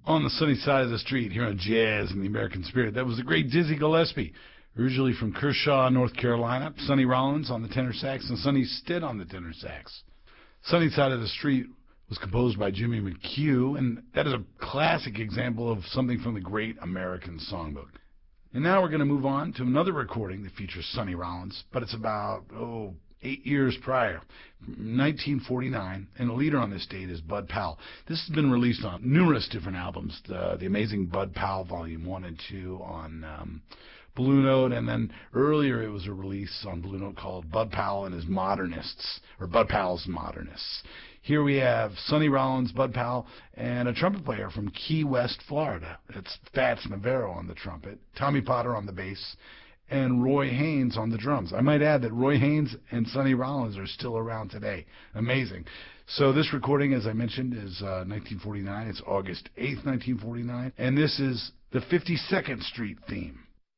On the Sunny Side of the Street, here on Jazz and the American Spirit, that was the great Dizzy Gillespie, originally from Kershaw, North Carolina. Sonny Rollins on the tenor sax and Sonny Stitt on the tenor sax. Sunny Side of the Street was composed by Jimmy McHugh, and that is a classic example of something from the Great American Songbook. And now we're going to move on to another recording that features Sonny Rollins, but it's about, 8 years prior, 1949, and the leader on this date is Bud Powell. This has been released on numerous different albums, the Amazing Bud Powell Volume 1 and 2 on Blue Note, and then earlier it was a release on Blue Note called Bud Powell and His Modernists, or Bud Powell's Modernists. Here we have Sonny Rollins, Bud Powell, and a trumpet player from Key West, Florida. It's Fats Navarro on the trumpet, Tommy Potter on the bass, and Roy Haynes on the drums. I might add that Roy Haynes and Sonny Rollins are still around today. Amazing. So this recording, as I mentioned, is 1949. It's August 8th, 1949, and this is the 52nd Street theme.